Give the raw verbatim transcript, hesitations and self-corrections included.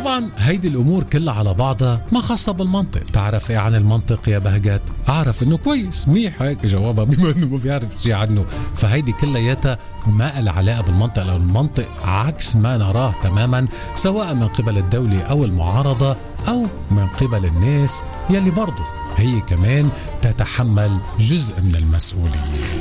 طبعا هيدي الأمور كلها على بعضها ما خاصة بالمنطق. تعرف إيه عن المنطق يا بهجات؟ أعرف إنه كويس، منيح هيك جوابها بما إنه ما بيعرف شيء عنه. فهيدي كلياتها ما لها علاقة بالمنطق، لأن المنطق عكس ما نراه تماما، سواء من قبل الدولة أو المعارضة أو من قبل الناس يلي برضو هي كمان تتحمل جزء من المسؤولية.